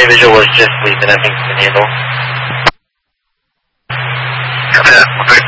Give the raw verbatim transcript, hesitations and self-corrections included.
individual was just sleeping, I think we can handle. Copy that. We're good.